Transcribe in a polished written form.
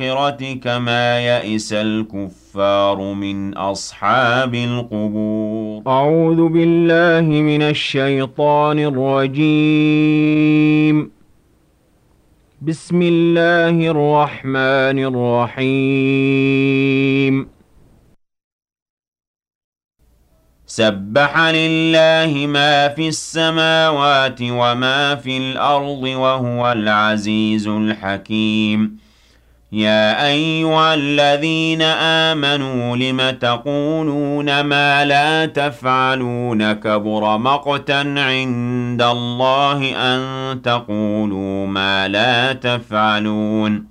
الآخرة كما يئس الكفار من أصحاب القبور. أعوذ بالله من الشيطان الرجيم. بسم الله الرحمن الرحيم. سبح لله ما في السماوات وما في الأرض وهو العزيز الحكيم. يا أيها الذين آمنوا لم تقولون ما لا تفعلون كبر مقتا عند الله أن تقولوا ما لا تفعلون.